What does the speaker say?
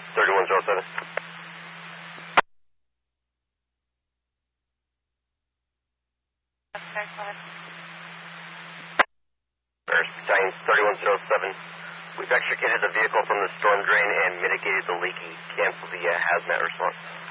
3107. First, Battalion 3107. We've extricated the vehicle from the storm drain and mitigated the leaky. Cancel the hazmat response.